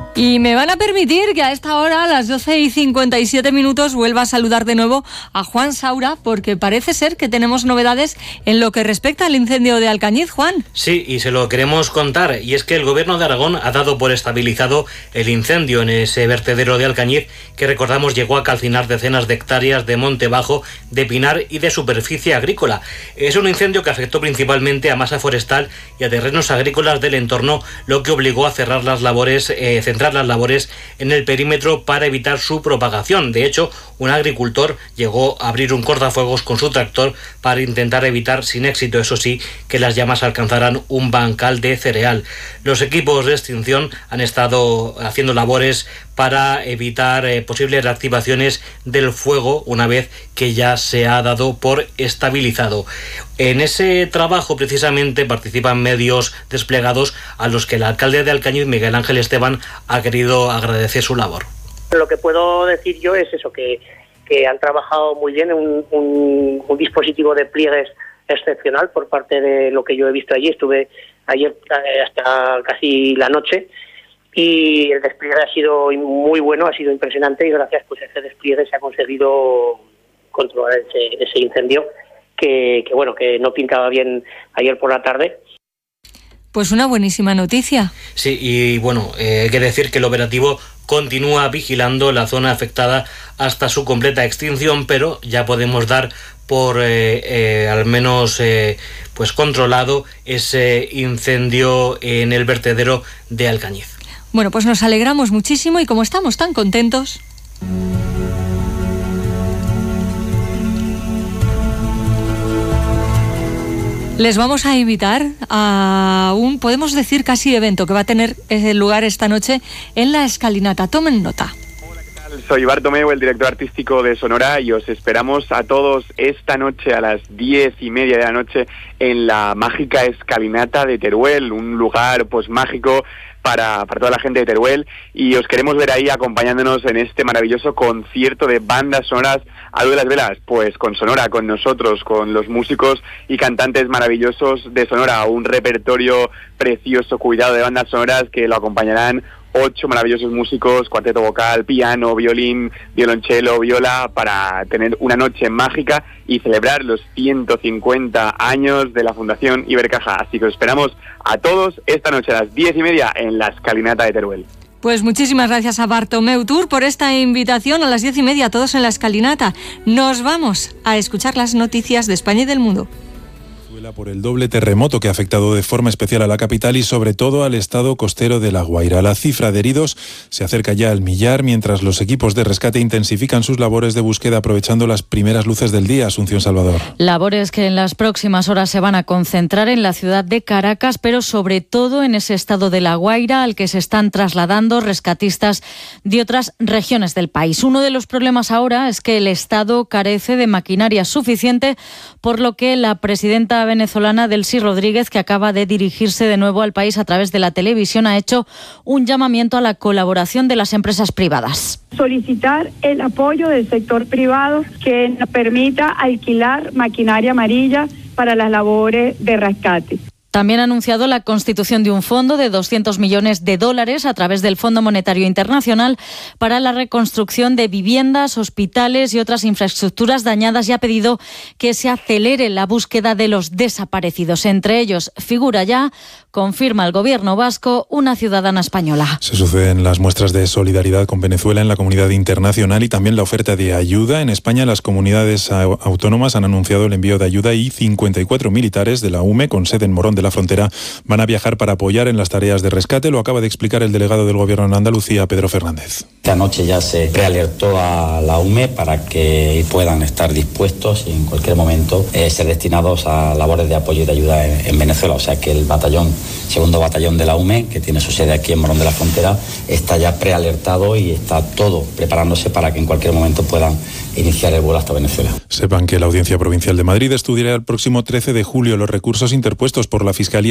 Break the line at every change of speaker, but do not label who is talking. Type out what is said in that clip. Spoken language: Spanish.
Y me van a permitir que a esta hora, a las 12:57, vuelva a saludar de nuevo a Juan Saura, porque parece ser que tenemos novedades en lo que respecta al incendio de Alcañiz. Juan.
Sí, y se lo queremos contar, y es que el Gobierno de Aragón ha dado por estabilizado el incendio en ese vertedero de Alcañiz, que recordamos llegó a calcinar decenas de hectáreas de monte bajo, de pinar y de superficie agrícola. Es un incendio que afectó principalmente a masa forestal y a terrenos agrícolas del entorno, lo que obligó a cerrar las labores, centrar las labores en el perímetro para evitar su propagación. De hecho, un agricultor llegó a abrir un cortafuegos con su tractor para intentar evitar, sin éxito eso sí, que las llamas alcanzaran un bancal de cereal. Los equipos de extinción han estado haciendo labores para evitar posibles reactivaciones del fuego una vez que ya se ha dado por estabilizado. En ese trabajo precisamente participan medios desplegados a los que el alcalde de Alcañiz, Miguel Ángel Esteban, ha querido agradecer su labor.
Lo que puedo decir yo es eso, que han trabajado muy bien, un dispositivo de pliegues excepcional por parte de lo que yo he visto allí. Estuve ayer hasta casi la noche y el despliegue ha sido muy bueno, ha sido impresionante, y gracias pues a ese despliegue se ha conseguido controlar ese incendio que no pintaba bien ayer por la tarde.
Pues una buenísima noticia.
Sí, y bueno, hay que decir que el operativo continúa vigilando la zona afectada hasta su completa extinción, pero ya podemos dar por al menos pues controlado ese incendio en el vertedero de Alcañiz.
Bueno, pues nos alegramos muchísimo, y como estamos tan contentos, les vamos a invitar a un, podemos decir casi evento, que va a tener lugar esta noche en la Escalinata. Tomen nota.
Hola, ¿qué tal? Soy Bartomeu, el director artístico de Sonora, y os esperamos a todos esta noche a las 10:30 de la noche en la mágica Escalinata de Teruel, un lugar pues mágico para toda la gente de Teruel, y os queremos ver ahí acompañándonos en este maravilloso concierto de bandas sonoras. Algo de las velas, pues con Sonora, con nosotros, con los músicos y cantantes maravillosos de Sonora, un repertorio precioso, cuidado de bandas sonoras que lo acompañarán 8 maravillosos músicos, cuarteto vocal, piano, violín, violonchelo, viola, para tener una noche mágica y celebrar los 150 años de la Fundación Ibercaja. Así que os esperamos a todos esta noche a las 10:30 en la Escalinata de Teruel.
Pues muchísimas gracias a Bartomeu Tour por esta invitación. A las 10:30 todos en la Escalinata. Nos vamos a escuchar las noticias de España y del mundo.
Por el doble terremoto que ha afectado de forma especial a la capital y sobre todo al estado costero de La Guaira. La cifra de heridos se acerca ya al millar, mientras los equipos de rescate intensifican sus labores de búsqueda aprovechando las primeras luces del día. Asunción Salvador.
Labores que en las próximas horas se van a concentrar en la ciudad de Caracas, pero sobre todo en ese estado de La Guaira al que se están trasladando rescatistas de otras regiones del país. Uno de los problemas ahora es que el Estado carece de maquinaria suficiente, por lo que la presidenta venezolana Delcy Rodríguez, que acaba de dirigirse de nuevo al país a través de la televisión, ha hecho un llamamiento a la colaboración de las empresas privadas.
Solicitar el apoyo del sector privado que nos permita alquilar maquinaria amarilla para las labores de rescate.
También ha anunciado la constitución de un fondo de $200 millones a través del Fondo Monetario Internacional para la reconstrucción de viviendas, hospitales y otras infraestructuras dañadas, y ha pedido que se acelere la búsqueda de los desaparecidos. Entre ellos figura ya, confirma el gobierno vasco, una ciudadana española.
Se suceden las muestras de solidaridad con Venezuela en la comunidad internacional y también la oferta de ayuda. En España, las comunidades autónomas han anunciado el envío de ayuda y 54 militares de la UME, con sede en Morón de la Frontera, van a viajar para apoyar en las tareas de rescate. Lo acaba de explicar el delegado del Gobierno en Andalucía, Pedro Fernández.
Esta noche ya se prealertó a la UME para que puedan estar dispuestos y en cualquier momento ser destinados a labores de apoyo y de ayuda en Venezuela. O sea que el segundo batallón de la UME, que tiene su sede aquí en Morón de la Frontera, está ya prealertado y está todo preparándose para que en cualquier momento puedan iniciar el vuelo hasta Venezuela.
Sepan que la Audiencia Provincial de Madrid estudiará el próximo 13 de julio los recursos interpuestos por la Fiscalía